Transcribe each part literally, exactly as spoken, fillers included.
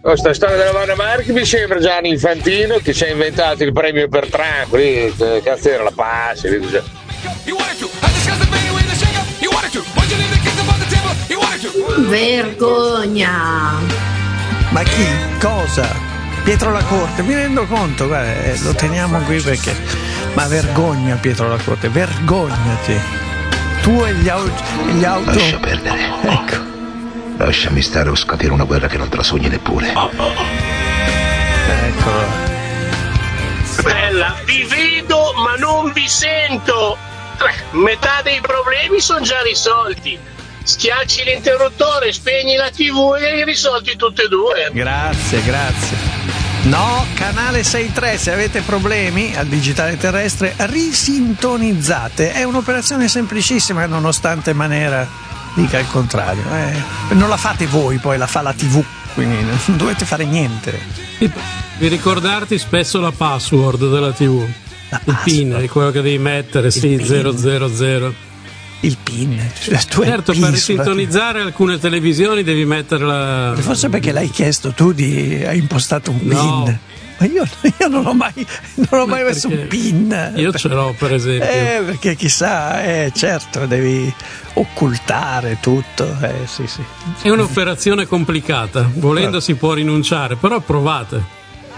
Questa storia della Vanna Marchi mi sembra Gianni Infantino che ci ha inventato il premio per Trump. Lì, cazzo era la pace. Lì, vergogna. Ma chi? Cosa? Pietro La Corte, mi rendo conto, guarda, eh, lo teniamo qui perché. Ma vergogna Pietro La Corte, vergognati. Tu e gli, au- gli auto. Lascia perdere. Ecco. Lasciami stare o scateno una guerra che non te la sogni neppure. Eccolo. Bella, vi vedo ma non vi sento. Metà dei problemi sono già risolti. Schiacci l'interruttore, spegni la tivù e li risolti tutti e due. Grazie, grazie. No, canale sessantatré, se avete problemi al digitale terrestre, risintonizzate. È un'operazione semplicissima, nonostante Manera dica il contrario. Eh, non la fate voi, poi la fa la tivù, quindi non dovete fare niente. Devi ricordarti spesso la password della tivù. La il PIN è quello che devi mettere, il sì, zero zero zero. Il PIN. Cioè, tu certo, PIN per risintonizzare alcune televisioni devi mettere la. Forse perché l'hai chiesto tu, di hai impostato un no. PIN. Ma io, io non ho mai, non ho mai messo un PIN. Io ce l'ho, per esempio. Eh, perché chissà, eh, certo, devi occultare tutto. Eh, sì, sì. È un'operazione complicata. Volendo si può rinunciare, però provate.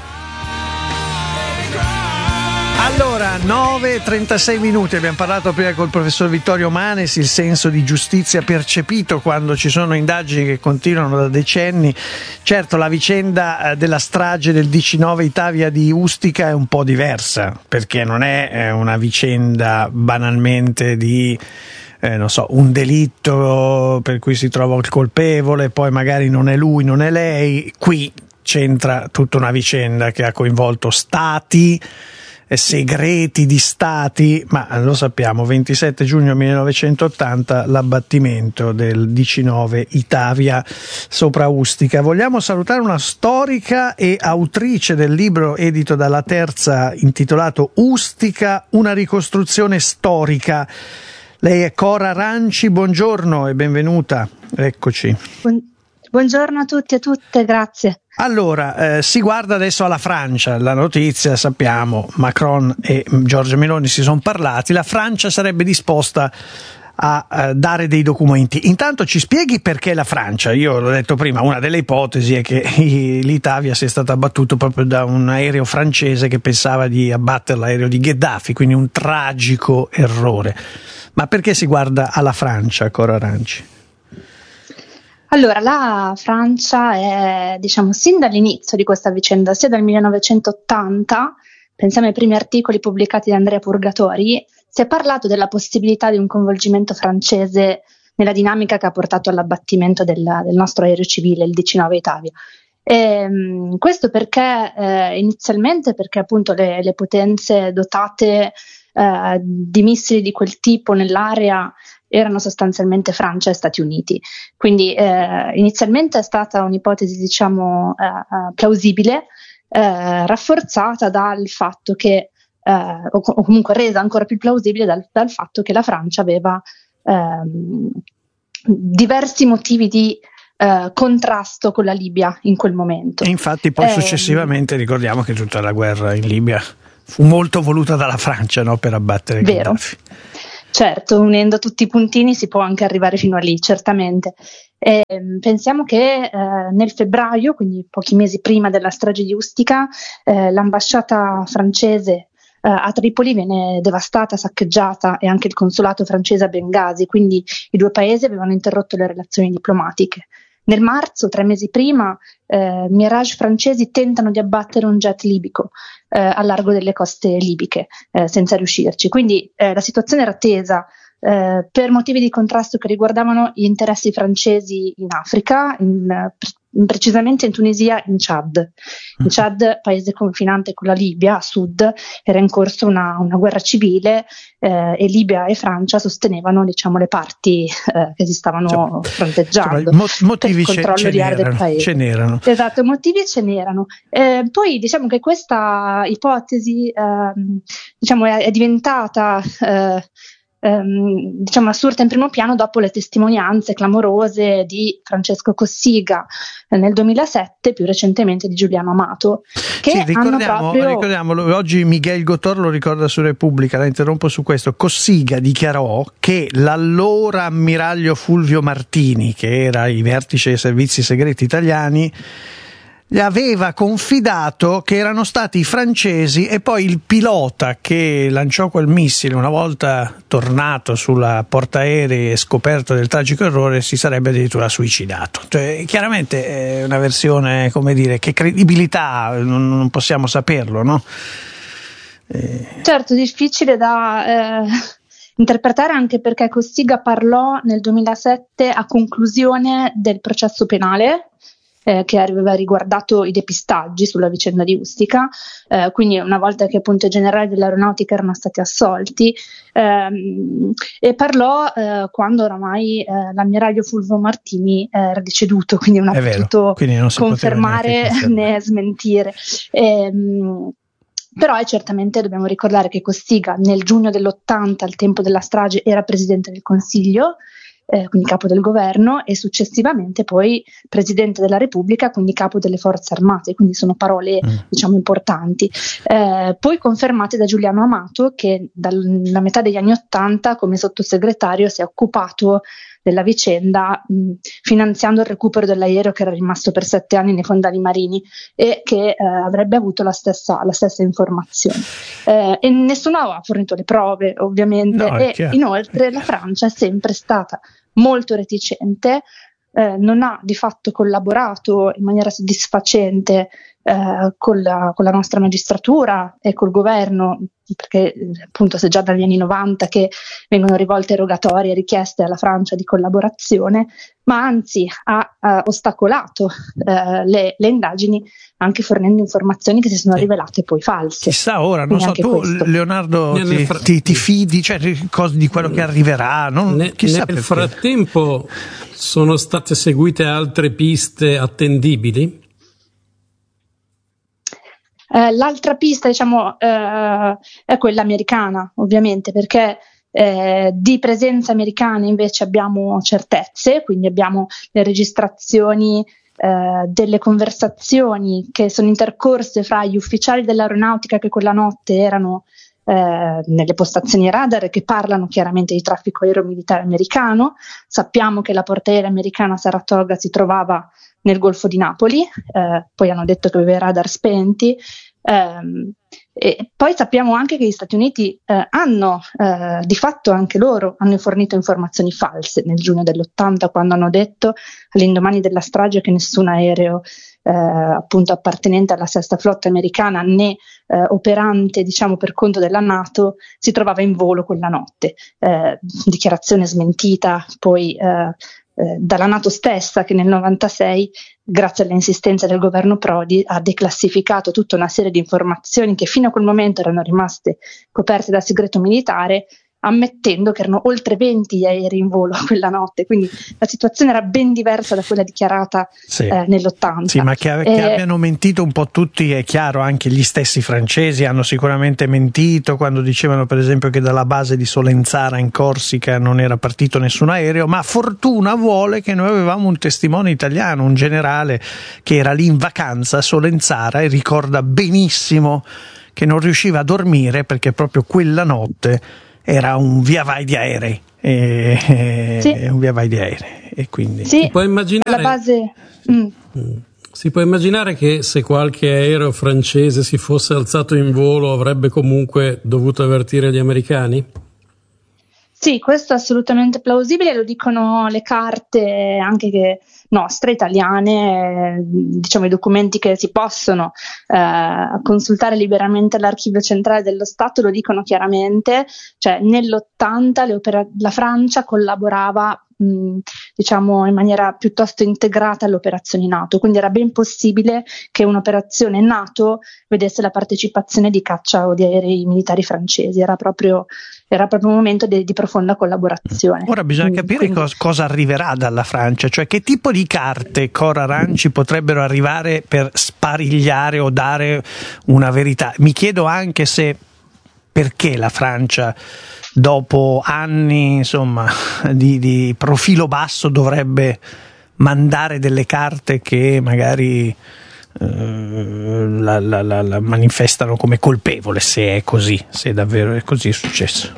Allora, nove e trentasei minuti, abbiamo parlato prima col professor Vittorio Manes, il senso di giustizia percepito quando ci sono indagini che continuano da decenni. Certo, la vicenda della strage del diciannove Italia di Ustica è un po' diversa, perché non è una vicenda banalmente di, eh, non so, un delitto per cui si trova il colpevole, poi magari non è lui, non è lei. Qui c'entra tutta una vicenda che ha coinvolto stati, segreti di stati, ma lo sappiamo, ventisette giugno millenovecentottanta, l'abbattimento del diciannove Italia sopra Ustica. Vogliamo salutare una storica e autrice del libro edito dalla Terza intitolato Ustica, una ricostruzione storica. Lei è Cora Ranci, buongiorno e benvenuta, eccoci. Buongiorno a tutti e a tutte, grazie. Allora, eh, si guarda adesso alla Francia, la notizia, sappiamo, Macron e Giorgia Meloni si sono parlati, la Francia sarebbe disposta a, a dare dei documenti. Intanto ci spieghi perché la Francia? Io l'ho detto prima, una delle ipotesi è che l'Italia sia stata abbattuta proprio da un aereo francese che pensava di abbattere l'aereo di Gheddafi, quindi un tragico errore. Ma perché si guarda alla Francia, Cora Ranci? Allora, la Francia è, diciamo, sin dall'inizio di questa vicenda, sia dal millenovecentottanta, pensiamo ai primi articoli pubblicati da Andrea Purgatori, si è parlato della possibilità di un coinvolgimento francese nella dinamica che ha portato all'abbattimento del, del nostro aereo civile, il diciannove Italia. E, questo perché, eh, inizialmente perché appunto le, le potenze dotate eh, di missili di quel tipo nell'area erano sostanzialmente Francia e Stati Uniti. Quindi eh, inizialmente è stata un'ipotesi, diciamo, eh, eh, plausibile, eh, rafforzata dal fatto che, eh, o, o comunque resa ancora più plausibile dal, dal fatto che la Francia aveva ehm, diversi motivi di eh, contrasto con la Libia in quel momento. E infatti poi eh, successivamente ricordiamo che tutta la guerra in Libia fu molto voluta dalla Francia, no, per abbattere Gheddafi. Certo, unendo tutti i puntini si può anche arrivare fino a lì, certamente. Eh, pensiamo che eh, nel febbraio, quindi pochi mesi prima della strage di Ustica, eh, l'ambasciata francese eh, a Tripoli viene devastata, saccheggiata, e anche il consolato francese a Bengasi, quindi i due paesi avevano interrotto le relazioni diplomatiche. Nel marzo, tre mesi prima, eh, Mirage francesi tentano di abbattere un jet libico eh, a largo delle coste libiche, eh, senza riuscirci. Quindi eh, la situazione era tesa eh, per motivi di contrasto che riguardavano gli interessi francesi in Africa, in, in, precisamente in Tunisia e in Chad. In Chad, paese confinante con la Libia, a sud, era in corso una, una guerra civile eh, e Libia e Francia sostenevano, diciamo, le parti eh, che si stavano cioè, fronteggiando. Cioè, motivi per il controllo ce, di area del paese. Ce n'erano. Esatto, motivi ce n'erano. Eh, poi diciamo che questa ipotesi eh, diciamo è, è diventata eh, ehm, diciamo assurta in primo piano dopo le testimonianze clamorose di Francesco Cossiga eh, nel duemilasette, più recentemente di Giuliano Amato, che sì, ricordiamo, hanno proprio... ricordiamo, oggi Miguel Gotor lo ricorda su Repubblica, la interrompo su questo. Cossiga dichiarò che l'allora ammiraglio Fulvio Martini, che era ai vertici dei servizi segreti italiani, gli aveva confidato che erano stati i francesi e poi il pilota che lanciò quel missile, una volta tornato sulla portaerei e scoperto del tragico errore, si sarebbe addirittura suicidato. Cioè, chiaramente è una versione, come dire, che credibilità non, non possiamo saperlo, no? Eh... Certo, difficile da... Eh... interpretare, anche perché Cossiga parlò nel duemilasette a conclusione del processo penale eh, che aveva riguardato i depistaggi sulla vicenda di Ustica, eh, quindi una volta che appunto i generali dell'aeronautica erano stati assolti, ehm, e parlò eh, quando oramai eh, l'ammiraglio Fulvio Martini eh, era deceduto, quindi non ha potuto confermare né smentire. Ehm, Però è certamente, dobbiamo ricordare che Cossiga nel giugno dell'ottanta, al tempo della strage, era presidente del Consiglio, eh, quindi capo del governo, e successivamente poi presidente della Repubblica, quindi capo delle forze armate, quindi sono parole mm. diciamo importanti. Eh, poi confermate da Giuliano Amato, che dalla metà degli anni ottanta come sottosegretario si è occupato della vicenda, mh, finanziando il recupero dell'aereo che era rimasto per sette anni nei fondali marini e che eh, avrebbe avuto la stessa, la stessa informazione. Eh, e nessuno ha fornito le prove, ovviamente, no, e chiaro. Inoltre la Francia è sempre stata molto reticente, eh, non ha di fatto collaborato in maniera soddisfacente eh, con, la, con la nostra magistratura e col governo, perché appunto se già dagli anni novanta che vengono rivolte rogatorie e richieste alla Francia di collaborazione, ma anzi ha uh, ostacolato uh, le, le indagini, anche fornendo informazioni che si sono rivelate poi false. Chissà ora, non so, tu questo. Leonardo ti, fra- ti, ti fidi, cioè, di quello che arriverà? Non, ne, chissà nel perché. frattempo sono state seguite altre piste attendibili? Eh, l'altra pista, diciamo, eh, è quella americana, ovviamente, perché eh, di presenza americana invece abbiamo certezze, quindi abbiamo le registrazioni eh, delle conversazioni che sono intercorse fra gli ufficiali dell'aeronautica che quella notte erano eh, nelle postazioni radar e che parlano chiaramente di traffico aereo militare americano. Sappiamo che la portaerei americana Saratoga si trovava nel Golfo di Napoli, eh, poi hanno detto che aveva i radar spenti, ehm, e poi sappiamo anche che gli Stati Uniti eh, hanno, eh, di fatto anche loro, hanno fornito informazioni false nel giugno dell'ottanta, quando hanno detto all'indomani della strage che nessun aereo eh, appunto appartenente alla sesta flotta americana né eh, operante diciamo per conto della NATO si trovava in volo quella notte, eh, dichiarazione smentita poi eh, dalla NATO stessa, che nel novantasei, grazie alle insistenze del governo Prodi, ha declassificato tutta una serie di informazioni che fino a quel momento erano rimaste coperte dal segreto militare, ammettendo che erano oltre venti gli aerei in volo quella notte, quindi la situazione era ben diversa da quella dichiarata sì. eh, nell'ottanta. Sì, ma che, che eh, abbiano mentito un po' tutti è chiaro, anche gli stessi francesi hanno sicuramente mentito quando dicevano per esempio che dalla base di Solenzara in Corsica non era partito nessun aereo, ma fortuna vuole che noi avevamo un testimone italiano, un generale che era lì in vacanza a Solenzara e ricorda benissimo che non riusciva a dormire perché proprio quella notte era un via vai di aerei, e, sì. un via vai di aerei, e quindi sì, si può immaginare, la base... mm. si può immaginare che se qualche aereo francese si fosse alzato in volo avrebbe comunque dovuto avvertire gli americani? Sì, questo è assolutamente plausibile, lo dicono le carte anche che nostre, italiane, diciamo i documenti che si possono eh, consultare liberamente all'Archivio Centrale dello Stato lo dicono chiaramente, cioè nell'ottanta le opera- la Francia collaborava mh, diciamo in maniera piuttosto integrata alle operazioni NATO, quindi era ben possibile che un'operazione NATO vedesse la partecipazione di caccia o di aerei militari francesi, era proprio era proprio un momento di, di profonda collaborazione. Ora bisogna capire quindi, cosa, cosa arriverà dalla Francia, cioè che tipo di carte Cora Aranci potrebbero arrivare per sparigliare o dare una verità. Mi chiedo anche se perché la Francia dopo anni insomma di, di profilo basso dovrebbe mandare delle carte che magari eh, la, la, la, la manifestano come colpevole, se è così, se davvero è così è successo.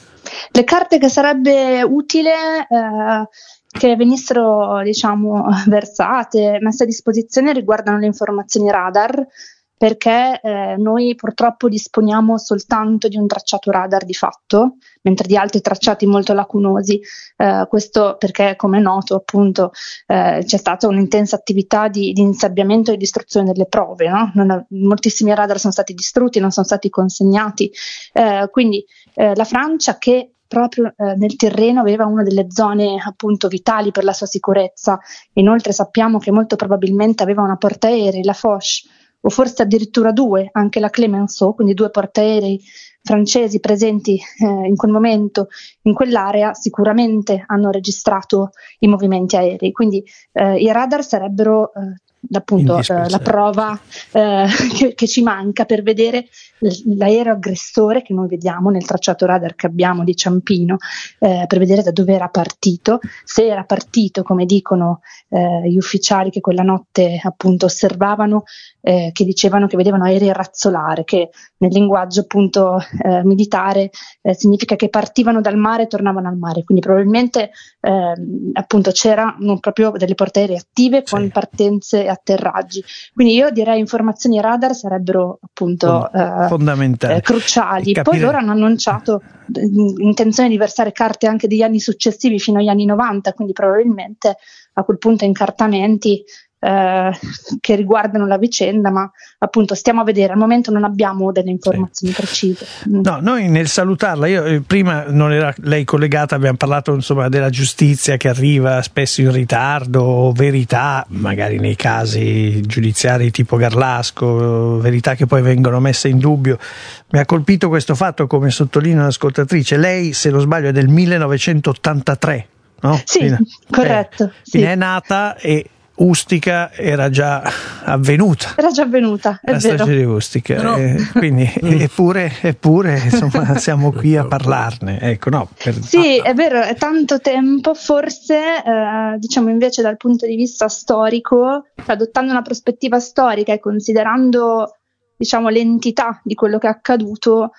Le carte che sarebbe utile eh, che venissero, diciamo, versate, messe a disposizione riguardano le informazioni radar, perché eh, noi purtroppo disponiamo soltanto di un tracciato radar di fatto, mentre di altri tracciati molto lacunosi. Eh, questo perché, come è noto, appunto, eh, c'è stata un'intensa attività di, di insabbiamento e distruzione delle prove, no? Non, moltissimi radar sono stati distrutti, non sono stati consegnati. Eh, quindi eh, la Francia, che proprio eh, nel terreno aveva una delle zone appunto vitali per la sua sicurezza, inoltre sappiamo che molto probabilmente aveva una portaerei, la Foch, o forse addirittura due, anche la Clemenceau, quindi due portaerei francesi presenti eh, in quel momento in quell'area, sicuramente hanno registrato i movimenti aerei, quindi eh, i radar sarebbero eh, appunto eh, la prova eh, che, che ci manca per vedere l'aereo aggressore che noi vediamo nel tracciato radar che abbiamo di Ciampino, eh, per vedere da dove era partito, se era partito come dicono eh, gli ufficiali che quella notte appunto osservavano, eh, che dicevano che vedevano aerei razzolare, che nel linguaggio appunto eh, militare eh, significa che partivano dal mare e tornavano al mare, quindi probabilmente eh, appunto c'erano proprio delle portaerei attive con sì. partenze e atterraggi, quindi io direi informazioni radar sarebbero appunto eh, fondamentali, eh, cruciali. Poi loro hanno annunciato intenzione di versare carte anche degli anni successivi fino agli anni novanta, quindi probabilmente a quel punto incartamenti eh, che riguardano la vicenda, ma appunto stiamo a vedere, al momento non abbiamo delle informazioni sì. precise. No, noi nel salutarla, io prima non era lei collegata, abbiamo parlato insomma della giustizia che arriva spesso in ritardo, verità magari nei casi giudiziari tipo Garlasco, verità che poi vengono messe in dubbio. Mi ha colpito questo fatto, come sottolinea l'ascoltatrice, lei se non sbaglio è del millenovecentottantatré, no? Sì, quindi, corretto. Eh, sì. Quindi è nata e Ustica era già avvenuta. Era già avvenuta, è la vero. strage di Ustica, Però... eh, quindi eppure, eppure insomma siamo qui a parlarne. Ecco, no, per... Sì, è vero, è tanto tempo, forse eh, diciamo invece dal punto di vista storico, adottando una prospettiva storica e considerando diciamo l'entità di quello che è accaduto,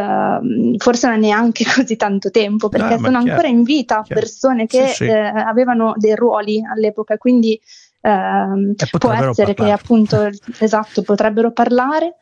Uh, forse non è neanche così tanto tempo, perché no, sono chiaro, ancora in vita chiaro. persone che sì, sì. Eh, avevano dei ruoli all'epoca, quindi uh, può essere parlare. Che appunto esatto potrebbero parlare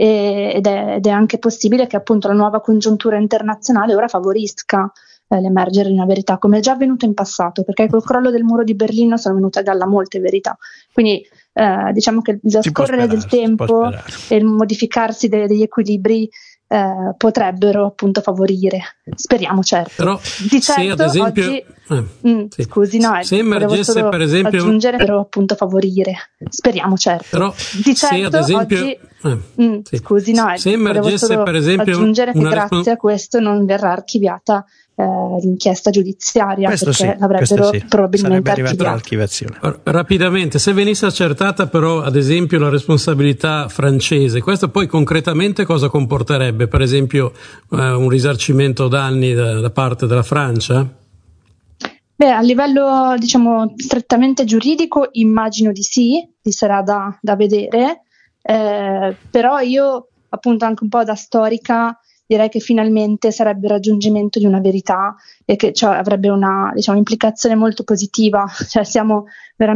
e, ed, è, ed è anche possibile che appunto la nuova congiuntura internazionale ora favorisca eh, l'emergere di una verità, come è già avvenuto in passato, perché col crollo del muro di Berlino sono venute a galla molte verità, quindi uh, diciamo che lo scorrere del tempo e il modificarsi de- degli equilibri Eh, potrebbero appunto favorire, speriamo, certo. Però di certo se ad esempio oggi, eh, mm, sì. scusi no, se emergesse per esempio aggiungere però appunto favorire, speriamo, certo. Però di certo se ad esempio oggi, eh, mm, sì. scusi no, se emergesse per esempio aggiungere che una grazie respons- a questo non verrà archiviata eh, l'inchiesta giudiziaria, questo perché sì, l'avrebbero sì. probabilmente archiviata. L'archiviazione. Rapidamente, se venisse accertata però ad esempio la responsabilità francese, questo poi concretamente cosa comporterebbe? Per esempio eh, un risarcimento danni da, da parte della Francia? Beh, a livello diciamo strettamente giuridico immagino di sì, ci sarà da, da vedere, eh, però io appunto anche un po' da storica direi che finalmente sarebbe il raggiungimento di una verità e che cioè, avrebbe una diciamo, implicazione molto positiva, cioè siamo veramente